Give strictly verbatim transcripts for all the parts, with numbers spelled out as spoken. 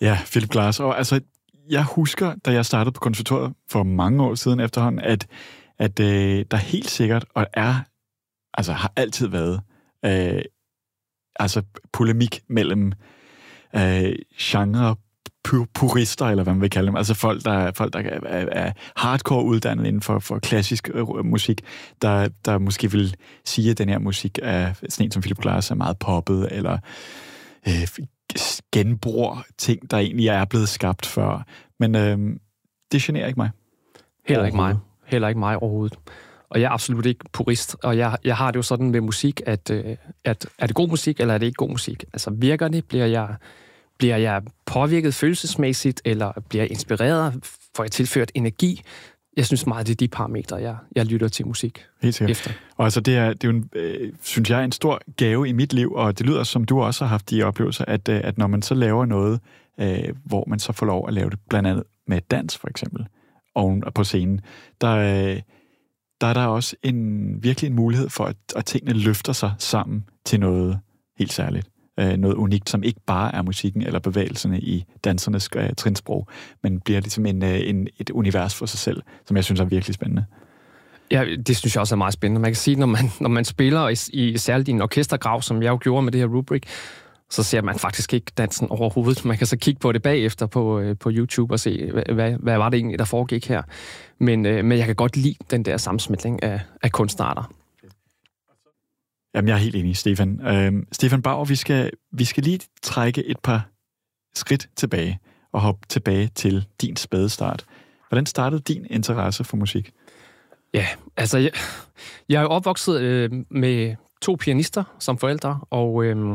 Ja, Philip Glass. Og altså, jeg husker, da jeg startede på konservatoriet for mange år siden efterhånden, at, at øh, der helt sikkert, og er, altså har altid været, øh, altså polemik mellem øh, genre purister, eller hvad man vil kalde dem, altså folk, der, folk, der er, er hardcore uddannet inden for, for klassisk øh, musik, der, der måske vil sige, at den her musik er sådan en som Philip Glass er meget poppet, eller øh, genbruger ting, der egentlig er blevet skabt før. Men øh, det generer ikke mig. Heller ikke mig. Heller ikke mig overhovedet. Og jeg er absolut ikke purist, og jeg, jeg har det jo sådan med musik, at, at er det god musik, eller er det ikke god musik? Altså virker det? Bliver jeg, bliver jeg påvirket følelsesmæssigt, eller bliver jeg inspireret? Får jeg tilført energi? Jeg synes meget, det er de parametre, jeg, jeg lytter til musik. Helt sikkert. Efter. Og altså, det er, det er jo en, øh, synes jeg, en stor gave i mit liv, og det lyder, som du også har haft de oplevelser, at, øh, at når man så laver noget, øh, hvor man så får lov at lave det, blandt andet med dans for eksempel, oven på scenen, der, øh, der er der også en, virkelig en mulighed for, at, at tingene løfter sig sammen til noget helt særligt. Øh, noget unikt, som ikke bare er musikken eller bevægelserne i dansernes øh, trinsprog, men bliver ligesom en, øh, en, et univers for sig selv, som jeg synes er virkelig spændende. Ja, det synes jeg også er meget spændende. Man kan sige, når man, når man spiller i, i særligt i en orkestergrav, som jeg jo gjorde med det her rubric, så ser man faktisk ikke dansen overhovedet. Man kan så kigge på det bagefter på, på YouTube og se, hvad, hvad var det egentlig, der foregik her. Men, men jeg kan godt lide den der sammensmeltning af, af kunstarter. Jamen, jeg er helt enig, Stefan. Øhm, Stefan Bauer, vi skal, vi skal lige trække et par skridt tilbage og hoppe tilbage til din spædestart. Hvordan startede din interesse for musik? Ja, altså, jeg, jeg er jo opvokset øh, med to pianister som forældre, og øh,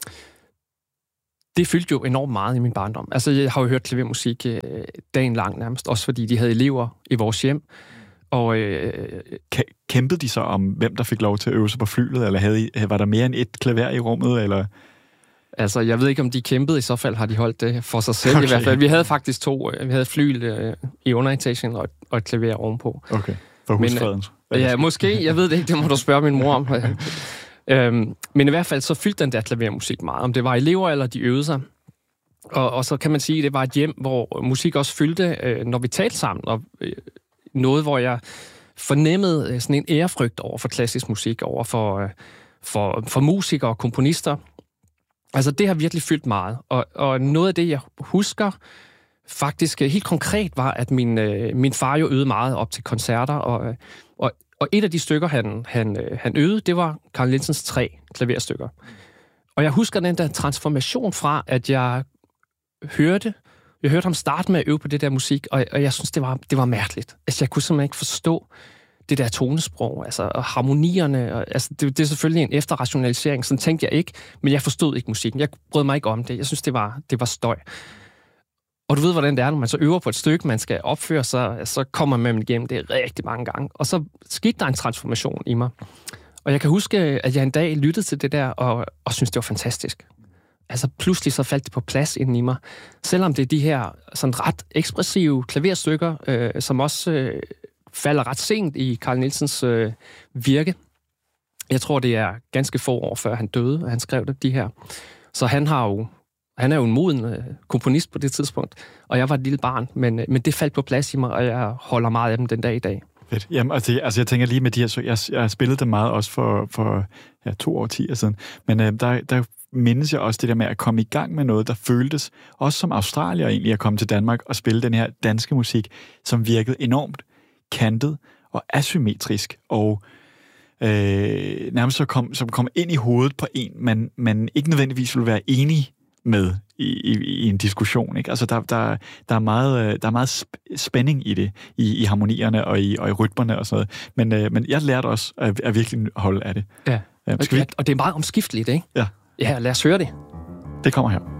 det fyldte jo enormt meget i min barndom. Altså, jeg har jo hørt klavermusik øh, dagen lang nærmest, også fordi de havde elever i vores hjem. Og øh, kæmpede de så om, hvem der fik lov til at øve sig på flylet, eller havde I, var der mere end et klaver i rummet, eller? Altså, jeg ved ikke, om de kæmpede. I så fald har de holdt det for sig selv, okay. I hvert fald. Vi havde faktisk to. Vi havde flyl øh, i underetagen og, og et klaver ovenpå. Okay, for husfredens. Men, ja, måske. Jeg ved det ikke. Det må du spørge min mor om. øhm, men i hvert fald, så fyldte den der klavermusik meget. Om det var elever, eller de øvede sig. Og, og så kan man sige, at det var et hjem, hvor musik også fyldte, øh, når vi talte sammen, og øh, noget, hvor jeg fornemmede sådan en ærefrygt over for klassisk musik, over for, for, for musikere og komponister. Altså, det har virkelig fyldt meget. Og, og noget af det, jeg husker faktisk helt konkret, var, at min, min far jo øvede meget op til koncerter, og, og, og et af de stykker, han, han, han øvede, det var Carl Nielsens tre klaverstykker. Og jeg husker den der transformation fra, at jeg hørte Jeg hørte ham starte med at øve på det der musik, og, og jeg synes, det var, det var mærkeligt. Altså, jeg kunne simpelthen ikke forstå det der tonesprog, altså, og harmonierne. Og, altså, det, det er selvfølgelig en efterrationalisering, sådan tænkte jeg ikke, men jeg forstod ikke musikken. Jeg brød mig ikke om det. Jeg synes, det var, det var støj. Og du ved, hvordan det er, når man så øver på et stykke, man skal opføre sig, så kommer man igennem det rigtig mange gange. Og så skete der en transformation i mig. Og jeg kan huske, at jeg en dag lyttede til det der, og, og synes det var fantastisk. Altså pludselig så faldt det på plads inden i mig. Selvom det er de her sådan ret ekspressive klaverstykker, øh, som også øh, falder ret sent i Carl Nielsens øh, virke. Jeg tror, det er ganske få år før han døde, at han skrev det, de her. Så han har jo, han er jo en moden øh, komponist på det tidspunkt, og jeg var et lille barn, men, øh, men det faldt på plads i mig, og jeg holder meget af dem den dag i dag. Fedt. Jamen, altså, altså jeg tænker lige med de her, så jeg, jeg har spillet det meget også for, for ja, to årtier siden, men øh, der, der mindes jeg også det der med at komme i gang med noget, der føltes, også som australier egentlig, at komme til Danmark og spille den her danske musik, som virkede enormt kantet og asymmetrisk, og øh, nærmest så kom, som kom ind i hovedet på en, man, man ikke nødvendigvis ville være enig med i, i, i en diskussion. Ikke? Altså, der, der, der, er meget, der er meget spænding i det, i, i harmonierne og i, og i rytmerne og sådan noget. Men, øh, men jeg lærte også at, at virkelig holde af det. Ja, øh, skal vi... og det er meget omskifteligt, ikke? Ja. Ja, lad os høre det. Det kommer her.